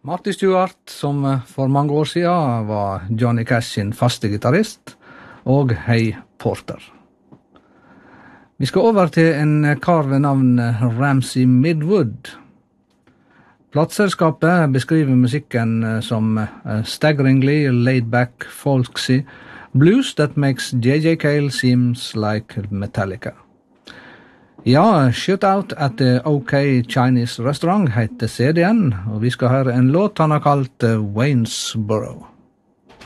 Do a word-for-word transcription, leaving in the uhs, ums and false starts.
Marty Stewart, som for mange år siden var Johnny Cash sin faste gitarrist, og Hay Porter. Vi skal over til en kar ved navn Ramsey Midwood. Plateselskapet beskriver musikken som staggeringly laid-back folksy blues that makes J J Cale seems like Metallica. Ja, Shoot Out at the OK Chinese Restaurant heter C D-en, og vi skal høre en låt han har kalt Waynesboro.